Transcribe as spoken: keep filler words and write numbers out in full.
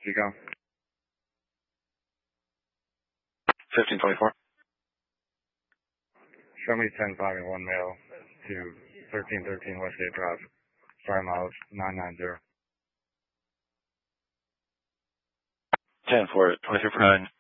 You go. fifteen twenty-four. Show me ten five and one mail to thirteen thirteen Westgate Drive. Five miles, nine nine zero. ten four, twenty-three for nine.